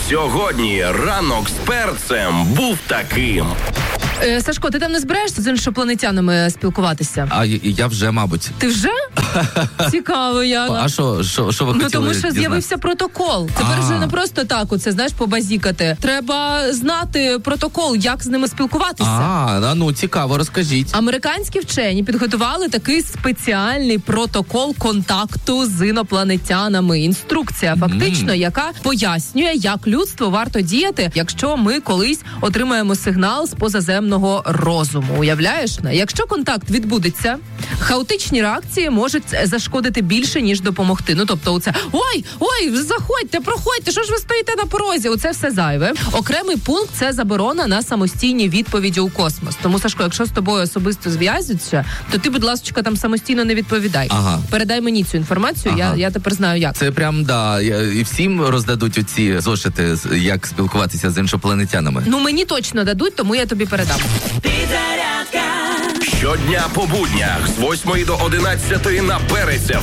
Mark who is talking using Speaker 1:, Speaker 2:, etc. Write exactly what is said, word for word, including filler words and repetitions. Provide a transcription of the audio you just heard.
Speaker 1: Сьогодні ранок з перцем був таким.
Speaker 2: Е, Сашко, ти там не збираєшся з іншопланетянами спілкуватися?
Speaker 3: А я, я вже, мабуть.
Speaker 2: Ти вже? Цікаво, як.
Speaker 3: А що, що, що ви
Speaker 2: Ну,
Speaker 3: хотіли
Speaker 2: тому що
Speaker 3: дізнатися?
Speaker 2: з'явився протокол. Тепер
Speaker 3: А.
Speaker 2: вже не просто так, оце, знаєш, побазікати. Треба знати протокол, як з ними спілкуватися.
Speaker 3: А, ну цікаво, розкажіть.
Speaker 2: Американські вчені підготували такий спеціальний протокол контакту з інопланетянами. Інструкція, фактично, mm. яка пояснює, як людство варто діяти, якщо ми колись отримаємо сигнал з позаземного розуму. Уявляєш? Якщо контакт відбудеться, хаотичні реакції можуть зашкодити більше, ніж допомогти. Ну, тобто, оце «Ой, ой, заходьте, проходьте, що ж ви стоїте на порозі?» Оце все зайве. Окремий пункт – це заборона на самостійні відповіді у космос. Тому, Сашко, якщо з тобою особисто зв'язуються, то ти, будь ласка, там самостійно не відповідай.
Speaker 3: Ага.
Speaker 2: Передай мені цю інформацію, ага. я, я тепер знаю, як.
Speaker 3: Це прям, да, і всім роздадуть оці зошити, як спілкуватися з іншопланетянами.
Speaker 2: Ну, мені точно дадуть, тому я тобі передам.
Speaker 1: Щодня по буднях з восьмої до одинадцятої на Перець.